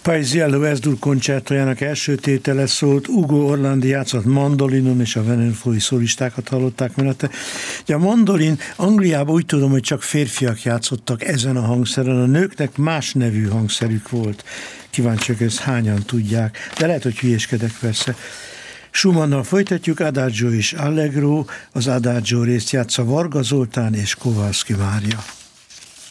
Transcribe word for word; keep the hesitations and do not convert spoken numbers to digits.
Paisiello S-dur koncertjának első tétele szólt, Ugo Orlandi játszott mandolinon, és a venezuelai szólistákat hallották mellette. Ugye a mandolin Angliában úgy tudom, hogy csak férfiak játszottak ezen a hangszeren, a nőknek más nevű hangszerük volt. Kíváncsiak, ezt hányan tudják, de lehet, hogy hülyéskedek persze. Schumannnal folytatjuk, Adagio és Allegro, az Adagio részt játsza Varga Zoltán és Kowalski Mária.